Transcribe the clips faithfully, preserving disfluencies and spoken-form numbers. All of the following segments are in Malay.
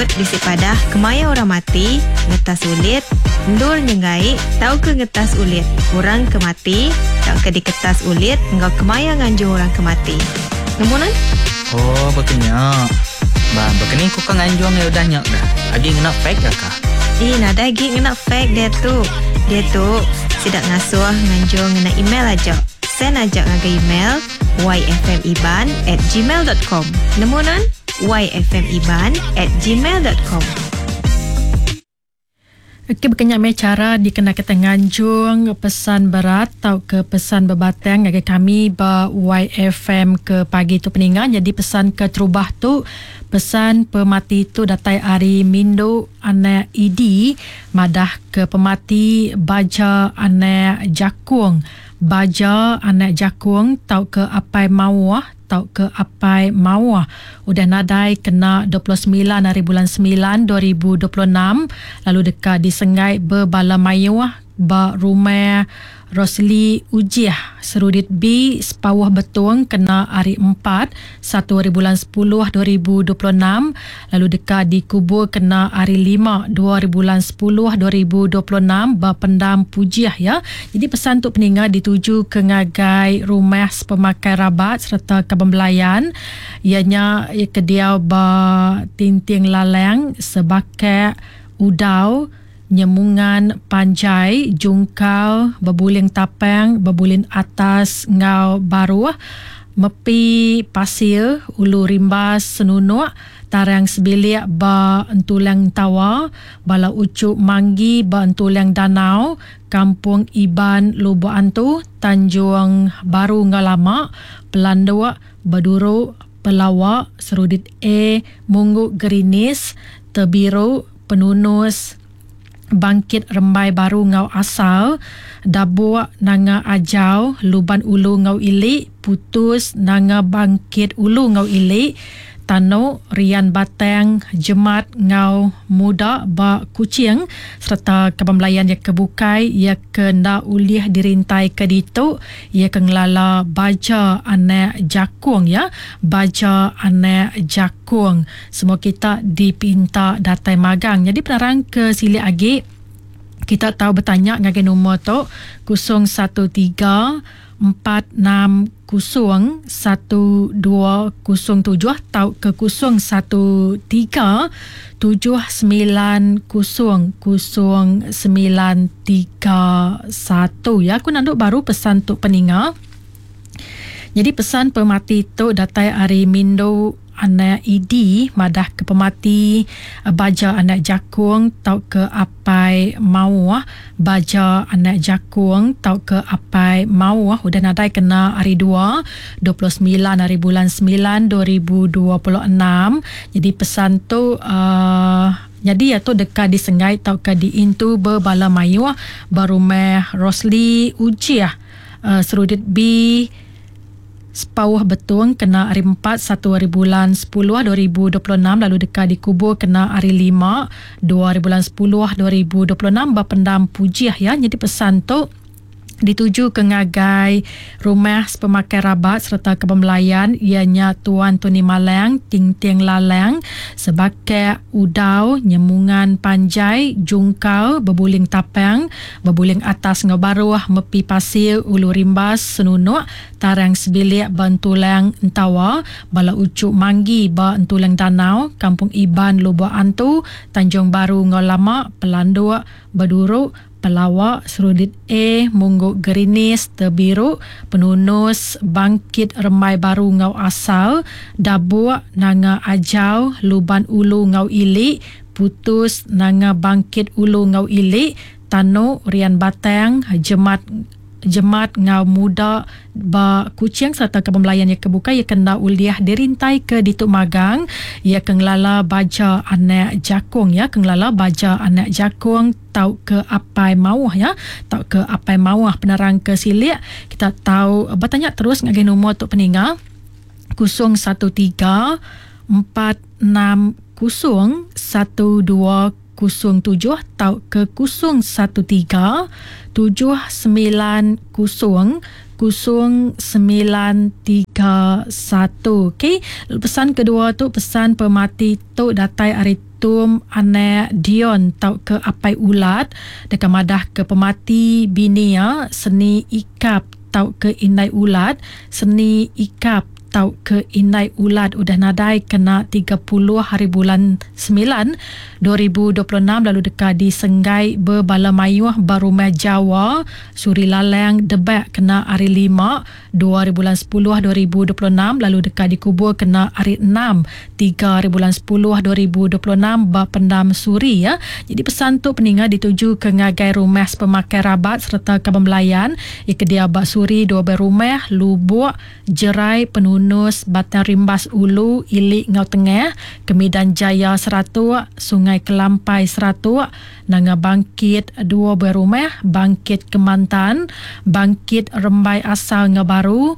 Sebut bisi padah kemaya orang mati, ngetas ulit, ndur nyengai, tau ke ngetas ulit, orang kemati, tau ke di kertas ulit, engkau kemaya nganjur orang kemati. Nemunan? Oh, berkenyak. Bah, berkening ku kan nganjung ya udah nyak dah. Agi ngena fake dah kah? Eh, nada lagi ngena fake dia tu. Dia tu sidak ngasuh nganjung ngena email aja. Send aja ngaga email y f m iban at gmail dot com. Nemunan? y f m iban at gmail dot com. Okey, berkenyak me cara dikena kita nganjung pesan berat atau ke pesan berbatang ngagi kami ba Y F M ke pagi tu peningan. Jadi pesan ke terubah tu pesan pemati tu datai hari Mindo ane idi madah ke pemati baja ane jakung. Baja anak jakung tau ke apai mawah tau ke apai mawah udah nadai kena dua puluh sembilan hari bulan sembilan dua ribu dua puluh enam lalu dekat disengai berbala mayuah ba rumah Rosli Ujiah Serudit B sepawah betung kena hari empat satu hari bulan sepuluh dua ribu dua puluh enam lalu dekat dikubur kena hari lima dua hari bulan sepuluh dua ribu dua puluh enam ba pendam Pujiah ya. Jadi pesan untuk peningat dituju ke ngagai rumah pemakai rabat serta kebembelayan ianya kediau ba tinting laleng sebakai udau nyemungan panjai jungkal bebuling tapang bebulin atas ngau baru mepi pasir ulu rimbas senunuk tarang sebilik ba entulang tawa bala ucuk manggi ba entulang danau kampung Iban Lubuk Antu Tanjung Baru ngau lama Pelandua Baduru Pelawak Serudit A Mungguk Gerinis Tebiru Penunus Bangkit Rembai Baru ngau asal Dabuk nanga ajau Luban Ulu ngau ilik Putus nanga Bangkit Ulu ngau ilik Tano Rian Batang Jemat ngau muda ba kucing serta kebembelayan yang kebukai ia kena ulih dirintai ke ditu ia kengelala baja anak jakung ya baja anak jakung semua kita dipinta datai magang. Jadi penerang ke sili agi kita tahu bertanya ngagai nombor tu kosong satu tiga empat enam kosong satu dua kosong tujuh atau ke kosong satu tiga tujuh sembilan kosong kosong sembilan tiga satu ya. Aku nak baru pesan untuk peningat. Jadi pesan pemati tu datai hari Mindo anak idi madah ke pemati baja anak jakung tau ke apai mawah baja anak jakung tau ke apai mawah udah nadai kena hari dua dua puluh sembilan hari bulan sembilan dua ribu dua puluh enam. Jadi pesan tu uh, jadi ya tu dekat disengai tau ke di intu berbala mayuah barumah Rosli Ujiah uh, Serudit B sepawah betung kena hari empat satu hari bulan sepuluh dua ribu dua puluh enam lalu dekat dikubur kena hari lima dua hari bulan sepuluh dua ribu dua puluh enam bapendam Pujiah ya. Jadi pesan tu dituju ke ngagai rumah pemakai rabat serta kebembelayan ianya Tuan Tuni Malang Ting Ting Laleng sebagai udau nyemungan panjai jungkal bebuling tapang bebuling atas ngau baruah mepi pasir ulu rimbas senunuk tarang sebilik bantulang entawa bala ucuk manggi ba entulang danau kampung Iban Lubuk Antu Tanjung Baru ngau lama Pelandua Baduru Pelawak Serudit A Mungguk Gerinis Tebiru Penunus Bangkit Rembai Baru ngau asal Dabuk nanga ajau Luban Ulu ngau ilik Putus nanga Bangkit Ulu ngau ilik Tano Rian Batang Jemat Jemat ngau muda ba kucing serta kebembelayan yang kebuka ia kena uliah dirintai ke dituk magang ia kengelala baja anak jakung ya kengelala baja anak jakung tau ke apai mawah ya tau ke apai mawah penerang ke silik kita tahu bertanya terus ngagai nombor untuk peningat kosong satu tiga empat enam kosong satu dua kosong tujuh atau ke kosong satu tiga tujuh sembilan kosong kosong sembilan tiga satu. Okey, pesan kedua tu pesan pemati tu datai hari tum ane Dion tau ke apai ulat dekat madah ke pemati bini ya, seni ikap tau ke inai ulat, seni ikap tau ke inai ulat udah nadai kena tiga puluh hari bulan sembilan dua ribu dua puluh enam lalu dekat di Senggai Berbala Mayuh Barumah Jawa Suri Laleng Debek kena hari lima dua hari bulan sepuluh dua ribu dua puluh enam lalu dekat di Kubur kena hari enam tiga hari bulan sepuluh dua ribu dua puluh enam Bapendam Suri ya. Jadi pesan tu peninga dituju ke ngagai rumah pemakai rabat serta Kaban Belayan ikedia Bak Suri dua berumah Lubuk Jerai Penunus Batang Rimbas Ulu Ilik Ngau Tengah Kemidan Jaya Seratuk Sungai Kelampai Seratuk Nanga Bangkit dua berumah Bangkit Kemantan Bangkit Rembai Asal Ngabaru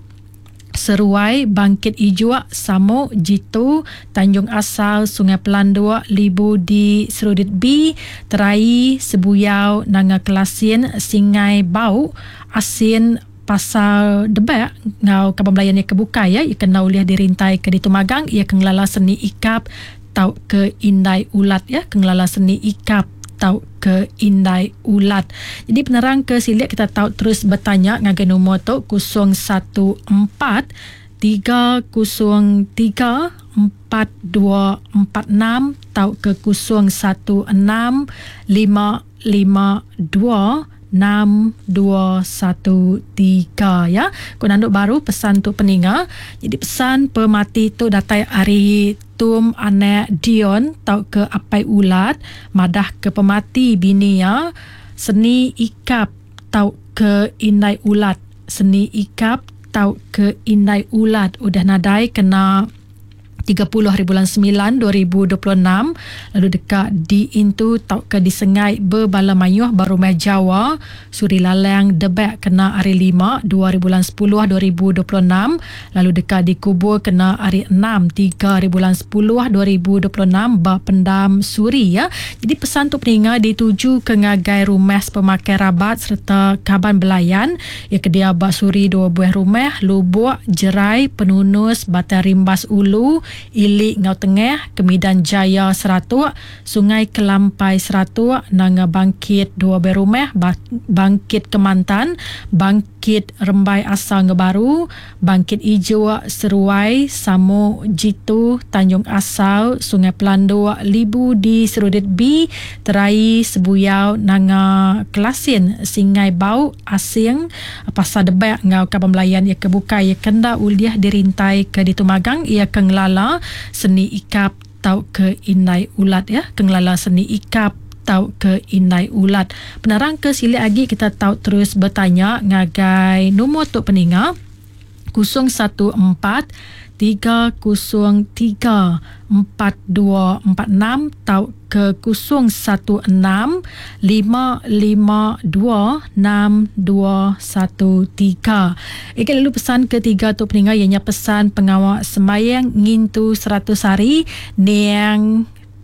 Seruai Bangkit Ijuk Samuk Jitu Tanjung Asal Sungai Pelanduk Libu di Serudit B Terai Sebuyau Nanga Kelasin Singai Bau Asin Pasal Debek ngau Kaban Belayan ia kebuka ya, ia kena uliah dirintai ke Ditumagang, ia kengelala seni ikap tau ke indai ulat ya, kengelala seni ikap tau ke indai ulat. Jadi penerang ke silik kita tahu terus bertanya ngagai nombor tu kosong satu empat tiga kosong tiga empat dua empat enam tau ke kosong satu enam lima lima dua enam dua satu tiga ya. Konanduk baru pesan tu peninga. Jadi pesan pemati tu datai hari tum ane Dion tau ke apai ulat madah ke pemati bini ya. Seni ikap tau ke indai ulat, seni ikap tau ke indai ulat udah nadai kena tiga puluh hari bulan sembilan dua ribu dua puluh enam lalu dekat di Intu tau ke di Sengai Berbala Mayuh Barumah Jawa Suri Laleng Debek kena hari lima dua hari bulan sepuluh dua ribu dua puluh enam lalu dekat di Kubur kena hari enam tiga hari bulan sepuluh dua ribu dua puluh enam Bapendam Suri ya. Jadi pesan tu peninga dituju ke ngagai rumah pemakai rabat serta Kaban Belayan ia kedia Bak Suri dua buah rumah Lubuk Jerai Penunus Batang Rimbas Ulu Ilik Ngau Tengah Kemidan Jaya Seratuk Sungai Kelampai Seratuk Nanga Bangkit dua berumah Bangkit Kemantan Bangkit Rembai Asal Ngebaru Bangkit Ijuk Seruai Samuk Jitu Tanjung Asal Sungai Pelanduk Libu di Serudit B Terai Sebuyau Nanga Kelasin Singai Bau Asing Pasal Debek Ngau Kaban Belayan ia kebuka ia kenda uliah dirintai ke Ditumagang ia kengelala seni ikap tau ke indai ulat ya, kengelala seni ikap tau ke indai ulat. Penerang ke silik lagi kita tahu terus bertanya ngagai nombor tu peninga kosong satu empat tiga kosong tiga empat dua empat enam tau ke kosong satu enam lima lima dua enam dua satu tiga. Okey, lalu pesan ketiga tu peninga ianya pesan pengawal sembayang ngintu seratus hari niang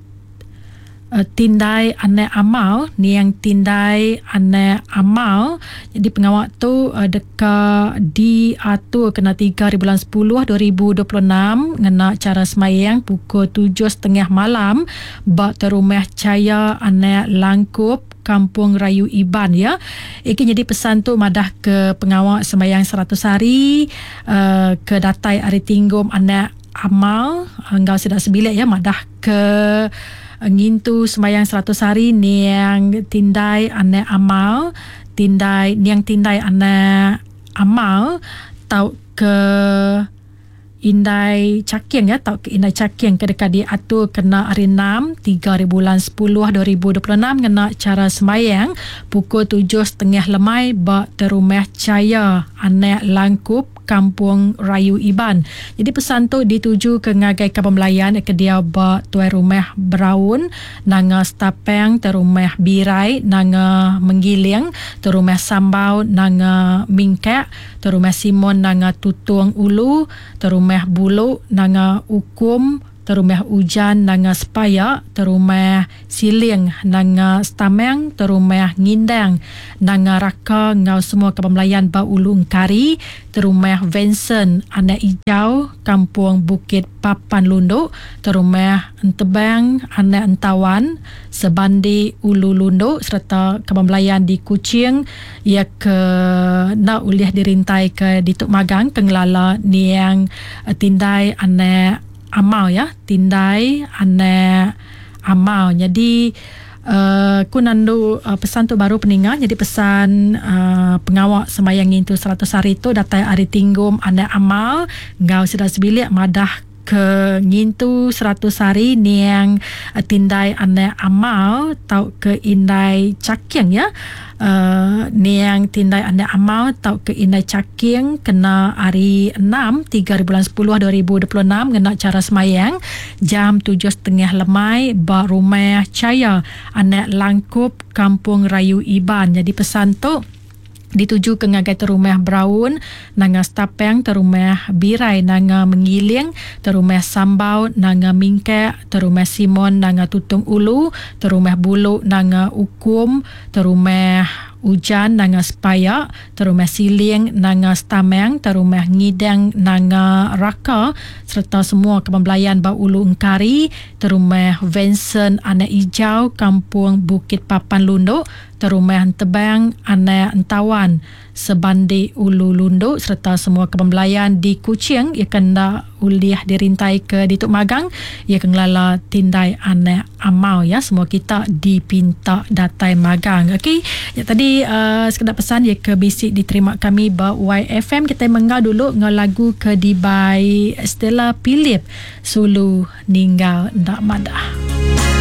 Uh, tindai ane amal ni yang tindai ane amal. Jadi pengawal tu uh, dekat diatur kena tiga hari bulan sepuluh dua ribu dua puluh enam ngena cara semayang pukul tujuh setengah malam bak terumah Caya ane Langkup Kampung Rayu Iban ya. Iki jadi pesan tu madah ke pengawal semayang seratus hari uh, ke datai hari tinggum ane amal engkau sedang sebilik ya madah ke ngintu sembayang seratus hari niang tindai ane amal tindai niang tindai ane amal tau ke indai caking ya tau ke indai caking ke dekat diatur kena hari enam tiga hari bulan sepuluh dua ribu dua puluh enam kena cara sembayang pukul tujuh setengah lemai bak terumah Caya ane Langkup Kampung Rayu Iban. Jadi pesan tu dituju ke ngagai Kaban Belayan ke dia bak tuai rumah Braun nanga Stapeng terumah Birai nanga Menggiling terumah Sambau nanga Mingkek terumah Simon nanga Tutung Ulu terumah Bulu nanga Ukum terumah hujan nanga sepaya, terumah siling nanga stameng, terumah ngindang nanga raka ngau semua kepamelayan ba Ulu Engkari, terumah Vincent anak hijau kampung Bukit Papan Lunduk, terumah Entebang anak Entawan sebandi Ulu Lunduk serta kepamelayan di Kuching ia ke nak uliah dirintai ke Dituk Magang kengelala niang uh, tindai anak Amau ya, tindai anak Amau. Jadi uh, ku nandu uh, pesan tu baru peningat. Jadi pesan uh, pengawak sembayang itu seratus hari tu datai hari tinggum anak Amau ngau sudah sebilik madah ke ngintu seratus hari ni yang uh, tindai anak Amau tau ke indai caking ya. Uh, ni yang tindai anak Amau tau ke indai caking kena hari enam tiga bulan sepuluh dua ribu dua puluh enam kena cara semayang jam tujuh setengah lemai ba rumah Caya anak Langkup Kampung Rayu Iban. Jadi pesan tu dituju ke ngagai terumah Braun nanga Stapeng, terumah Birai nanga Mengiling, terumah Sambau nanga Mingke, terumah Simon nanga Tutung Ulu, terumah Bulu nanga Ukum, terumah Ujan nanga Sepaya, terumah Siling nanga Stameng, terumah Ngidang nanga Raka serta semua kepamelayan ba Ulu Engkari, terumah Vincent anak hijau Kampung Bukit Papan Lunduk, terumah Entebang anak Entawan sebandi Ulu Lunduk serta semua kepamelayan di Kuching ia kena uliah dirintai ke Dituk Magang ia kengelala tindai anak Amau ya. Semua kita dipinta datai magang. Okey, ya tadi uh, sekedar pesan ia ke bisik diterima kami ba Y F M. Kita mengau dulu ngau lagu ke dibai Stella Philip Sulu Ninggal Ndak Madah.